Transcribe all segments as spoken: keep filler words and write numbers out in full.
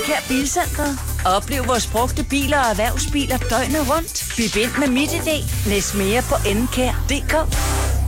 Enkær Bilcentret. Oplev vores brugte biler og erhvervsbiler døgnet rundt. Byg ind med MitID. Læs mere på enkær punktum d k.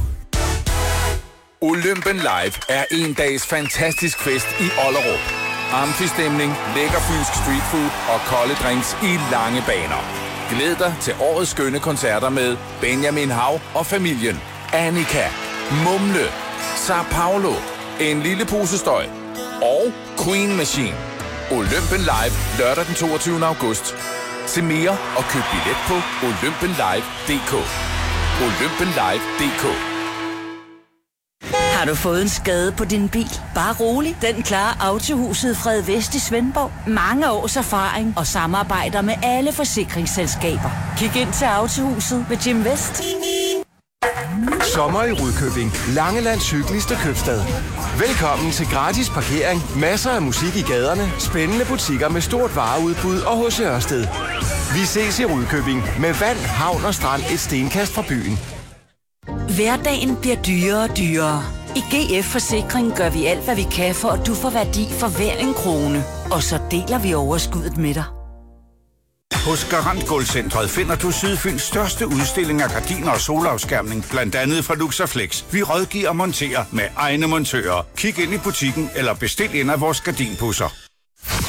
Olympen Live er en dags fantastisk fest i Ollerup. Amfistemning, lækker fynsk streetfood og kolde drinks i lange baner. Glæd dig til årets skønne koncerter med Benjamin Hav og familien, Annika, Mumle, Sao Paulo, En lille pose støj og Queen Machine. Olympen Live lørdag den toogtyvende august. Se mere og køb billet på olympen live punktum d k. olympen live punktum d k. Har du fået en skade på din bil? Bare rolig. Den klarer Autohuset Fred Vest i Svendborg. Mange års erfaring og samarbejder med alle forsikringsselskaber. Kig ind til Autohuset med Jim Vest. Sommer i Rudkøbing. Langelands hyggeligste købstad. Velkommen til gratis parkering, masser af musik i gaderne, spændende butikker med stort vareudbud og H C Ørsted. Vi ses i Rudkøbing med vand, havn og strand et stenkast fra byen. Hverdagen bliver dyrere og dyrere. I G F Forsikring gør vi alt, hvad vi kan, for at du får værdi for hver en krone. Og så deler vi overskuddet med dig. Hos Garant Gulvcentret finder du Sydfyns største udstilling af gardiner og solafskærmning, blandt andet fra Luxaflex. Vi rådgiver og monterer med egne montører. Kig ind i butikken eller bestil en af vores gardinpusser.